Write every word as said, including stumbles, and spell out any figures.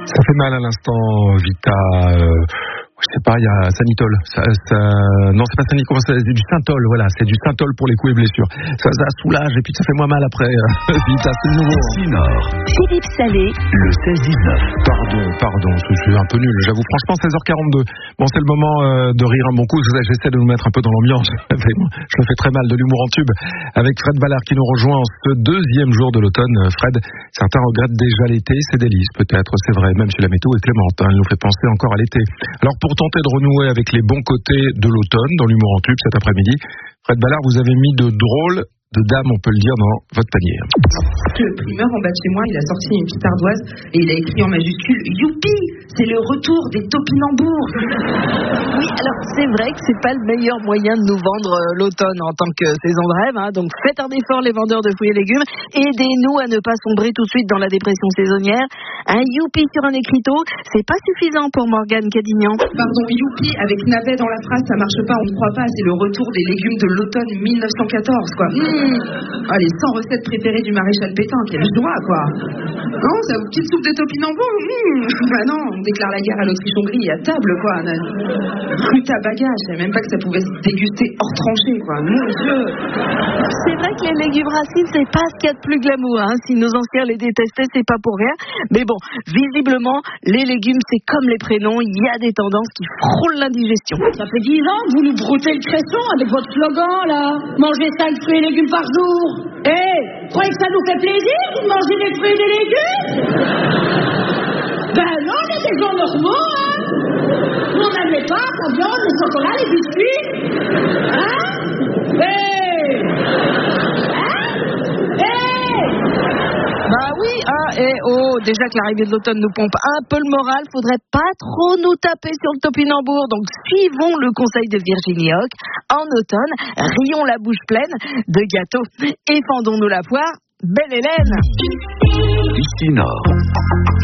Ça fait mal à l'instant, Vita. Euh, je sais pas, il y a Sanitol. Ça, ça, non, c'est pas Sanitol, c'est du Synthol. Voilà, c'est du Synthol pour les coups et blessures. Ça, ça soulage et puis ça fait moins mal après. Vita, c'est nouveau. Nord. Philippe Salé. Le seize dix-neuf. Pardon, pardon, je suis un peu nul. J'avoue, franchement, seize heures quarante-deux. Bon, c'est le moment euh, de rire un bon coup. J'essaie de nous mettre un peu dans l'ambiance. Je me fais très mal de l'humour en tube avec Fred Ballard qui nous rejoint en ce deuxième jour de l'automne. Fred, certains regrettent déjà l'été, c'est délice peut-être, c'est vrai, même si la météo est clémente, hein, elle nous fait penser encore à l'été. Alors pour tenter de renouer avec les bons côtés de l'automne dans l'humour en tube cet après-midi, Fred Ballard, vous avez mis de drôles de dames, on peut le dire, dans votre panier. Le primeur en bas de chez moi, il a sorti une petite ardoise et il a écrit en majuscule « Youpi, c'est le retour des topinambours !» Oui, alors c'est vrai que c'est pas le meilleur moyen de nous vendre euh, l'automne en tant que saison de rêve, hein, donc faites un effort les vendeurs de fruits et légumes, aidez-nous à ne pas sombrer tout de suite dans la dépression saisonnière. Un youpi sur un écriteau, c'est pas suffisant pour Morgane Cadignan. Pardon, Youpi avec navet dans la phrase, ça marche pas, on ne croit pas, c'est le retour des légumes de l'automne mille neuf cent quatorze, quoi. Mmh. Ah, les cent recettes préférées du maréchal Pétain, quelle joie, quoi. Non, ça, petite soupe de topinambour, mmh. Bah non, on déclare la guerre à l'Autriche-Hongrie à table, quoi. Flûte à bagage, je savais même pas que ça pouvait se déguster hors tranchée, quoi. Mon Dieu. C'est vrai que les légumes racines, c'est pas ce qu'il y a de plus glamour, hein. Si nos anciens les détestaient, c'est pas pour rien. Mais bon, visiblement, les légumes, c'est comme les prénoms, il y a des tendances qui frôlent l'indigestion. Ça fait dix ans que vous nous broutez le cresson avec votre slogan, là. Mangez cinq fruits et légumes par jour. Eh, hey, vous croyez que ça nous fait plaisir de manger des fruits et des légumes? Ben non, on est des gens normaux, hein. Nous, on n'aime les pâtes, la viande, le chocolat, les biscuits. Hein? Hey! Hein? Hey! Bah oui, hein, et oh, déjà que l'arrivée de l'automne nous pompe un peu le moral, faudrait pas trop nous taper sur le topinambour. Donc suivons le conseil de Virginie Hoc. En automne, rions la bouche pleine de gâteaux et fendons-nous la poire. Belle Hélène. Ici Nord.